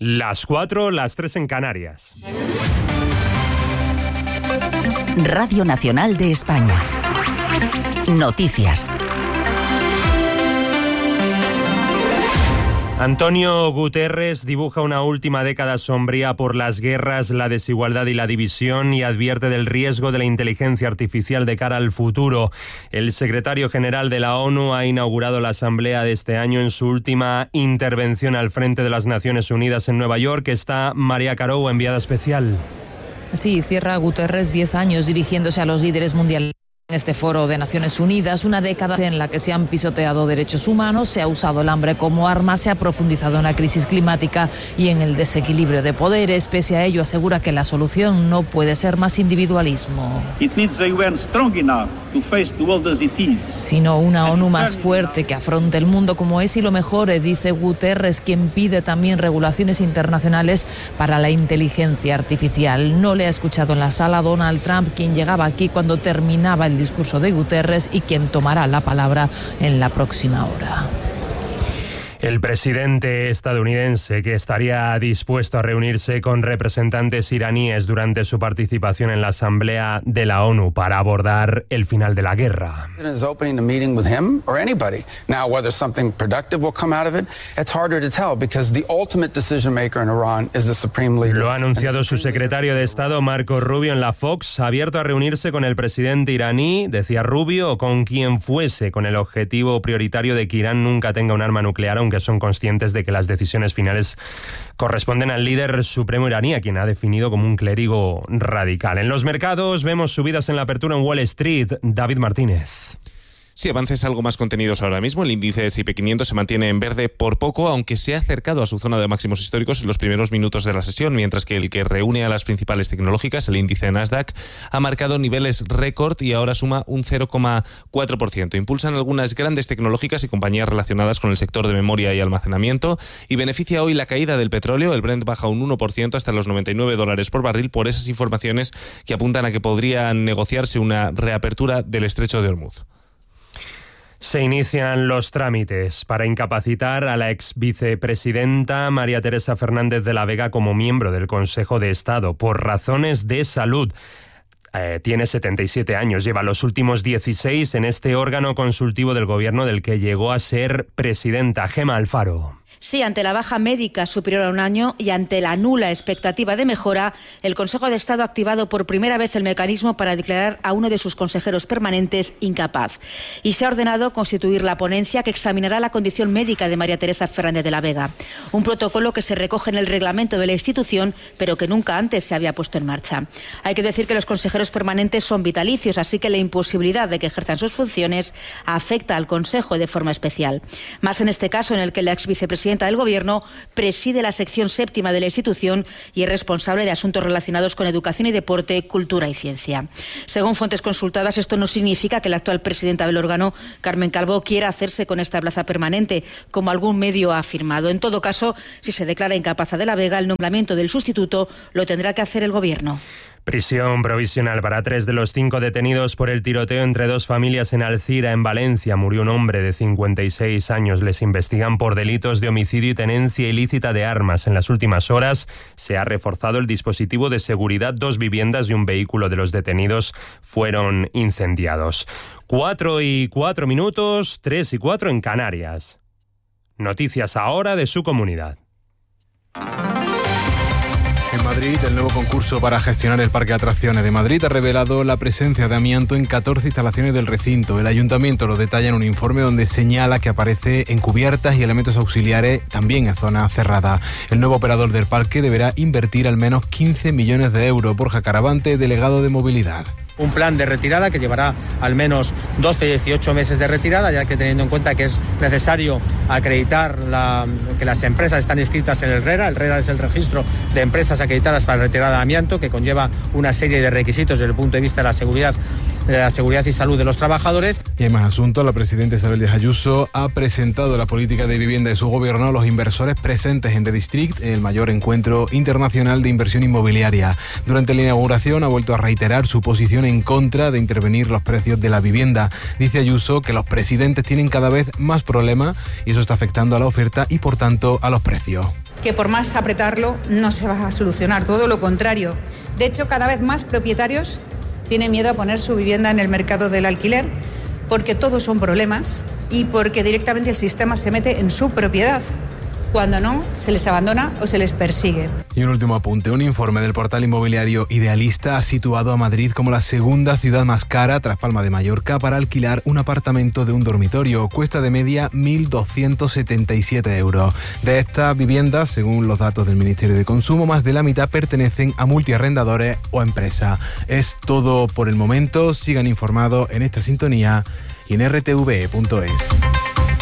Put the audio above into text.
Las 4, las 3 en Canarias. Radio Nacional de España. Noticias. Antonio Guterres dibuja una última década sombría por las guerras, la desigualdad y la división y advierte del riesgo de la inteligencia artificial de cara al futuro. El secretario general de la ONU ha inaugurado la asamblea de este año en su última intervención al frente de las Naciones Unidas en Nueva York. Está María Carou, enviada especial. Sí, cierra Guterres 10 años dirigiéndose a los líderes mundiales. En este foro de Naciones Unidas, una década en la que se han pisoteado derechos humanos, se ha usado el hambre como arma, se ha profundizado en la crisis climática y en el desequilibrio de poderes. Pese a ello, asegura que la solución no puede ser más individualismo, sino una ONU más fuerte que afronte el mundo como es y lo mejore, dice Guterres, quien pide también regulaciones internacionales para la inteligencia artificial. No le ha escuchado en la sala Donald Trump, quien llegaba aquí cuando terminaba el discurso de Guterres y quien tomará la palabra en la próxima hora. El presidente estadounidense, que estaría dispuesto a reunirse con representantes iraníes durante su participación en la Asamblea de la ONU para abordar el final de la guerra. Lo ha anunciado su secretario de Estado, Marco Rubio, en la Fox, abierto a reunirse con el presidente iraní, decía Rubio, o con quien fuese, con el objetivo prioritario de que Irán nunca tenga un arma nuclear, aunque son conscientes de que las decisiones finales corresponden al líder supremo iraní, a quien ha definido como un clérigo radical. En los mercados vemos subidas en la apertura en Wall Street. David Martínez. Sí, avances algo más contenidos ahora mismo. El índice S&P 500 se mantiene en verde por poco, aunque se ha acercado a su zona de máximos históricos en los primeros minutos de la sesión, mientras que el que reúne a las principales tecnológicas, el índice Nasdaq, ha marcado niveles récord y ahora suma un 0,4%. Impulsan algunas grandes tecnológicas y compañías relacionadas con el sector de memoria y almacenamiento y beneficia hoy la caída del petróleo. El Brent baja un 1% hasta los $99 por barril por esas informaciones que apuntan a que podría negociarse una reapertura del estrecho de Hormuz. Se inician los trámites para incapacitar a la ex vicepresidenta María Teresa Fernández de la Vega como miembro del Consejo de Estado por razones de salud. Tiene 77 años, lleva los últimos 16 en este órgano consultivo del gobierno del que llegó a ser presidenta. Gemma Alfaro. Sí, ante la baja médica superior a un año y ante la nula expectativa de mejora, el Consejo de Estado ha activado por primera vez el mecanismo para declarar a uno de sus consejeros permanentes incapaz. Y se ha ordenado constituir la ponencia que examinará la condición médica de María Teresa Fernández de la Vega. Un protocolo que se recoge en el reglamento de la institución, pero que nunca antes se había puesto en marcha. Hay que decir que los consejeros permanentes son vitalicios, así que la imposibilidad de que ejerzan sus funciones afecta al Consejo de forma especial. Más en este caso, en el que la ex vicepresidenta del Gobierno preside la sección séptima de la institución y es responsable de asuntos relacionados con educación y deporte, cultura y ciencia. Según fuentes consultadas, esto no significa que la actual presidenta del órgano, Carmen Calvo, quiera hacerse con esta plaza permanente, como algún medio ha afirmado. En todo caso, si se declara incapaz de la Vega, el nombramiento del sustituto lo tendrá que hacer el Gobierno. Prisión provisional para 3 de los 5 detenidos por el tiroteo entre 2 familias en Alcira, en Valencia. Murió un hombre de 56 años. Les investigan por delitos de homicidio y tenencia ilícita de armas. En las últimas horas se ha reforzado el dispositivo de seguridad. 2 viviendas y un vehículo de los detenidos fueron incendiados. 4:04, 3:04 en Canarias. Noticias ahora de su comunidad. En Madrid, el nuevo concurso para gestionar el Parque de Atracciones de Madrid ha revelado la presencia de amianto en 14 instalaciones del recinto. El ayuntamiento lo detalla en un informe donde señala que aparece en cubiertas y elementos auxiliares también en zonas cerradas. El nuevo operador del parque deberá invertir al menos 15 millones de euros. Borja Caravante, delegado de Movilidad. Un plan de retirada que llevará al menos 12-18 meses de retirada, ya que teniendo en cuenta que es necesario acreditar que las empresas están inscritas en el RERA. El RERA es el registro de empresas acreditadas para retirada de amianto, que conlleva una serie de requisitos desde el punto de vista de la seguridad y salud de los trabajadores. Y hay más asuntos. La presidenta Isabel Díaz Ayuso ha presentado la política de vivienda de su gobierno a los inversores presentes en The District, el mayor encuentro internacional de inversión inmobiliaria. Durante la inauguración ha vuelto a reiterar su posición en contra de intervenir los precios de la vivienda. Dice Ayuso que los presidentes tienen cada vez más problemas y eso está afectando a la oferta y por tanto a los precios. que por más apretarlo no se va a solucionar, todo lo contrario. De hecho, cada vez más propietarios tienen miedo a poner su vivienda en el mercado del alquiler porque todos son problemas y porque directamente el sistema se mete en su propiedad. Cuando no, se les abandona o se les persigue. Y un último apunte. Un informe del portal inmobiliario Idealista ha situado a Madrid como la segunda ciudad más cara, tras Palma de Mallorca, para alquilar un apartamento de un dormitorio. Cuesta de media 1.277 euros. De estas viviendas, según los datos del Ministerio de Consumo, más de la mitad pertenecen a multiarrendadores o empresas. Es todo por el momento. Sigan informados en esta sintonía y en rtve.es.